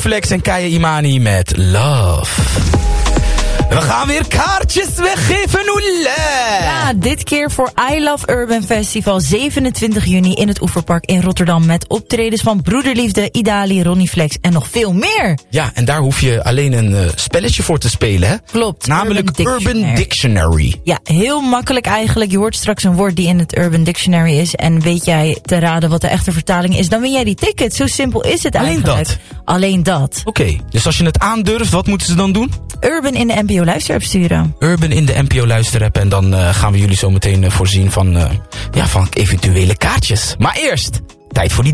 Flex en Kaya Imani met Love. We gaan weer kaartjes weggeven, oele! Ja, dit keer voor I Love Urban Festival 27 juni in het Oeverpark in Rotterdam. Met optredens van Broederliefde, Idali, Ronnie Flex en nog veel meer. Ja, en daar hoef je alleen een spelletje voor te spelen, hè? Klopt. Namelijk Urban Dictionary. Ja, heel makkelijk eigenlijk. Je hoort straks een woord die in het Urban Dictionary is. En weet jij te raden wat de echte vertaling is, dan win jij die ticket. Zo simpel is het eigenlijk. Alleen dat. Oké, dus als je het aandurft, wat moeten ze dan doen? Urban in de NPO luisterapp sturen. Urban in de NPO luisterapp. En dan gaan we jullie zo meteen voorzien van eventuele kaartjes. Maar eerst, tijd voor die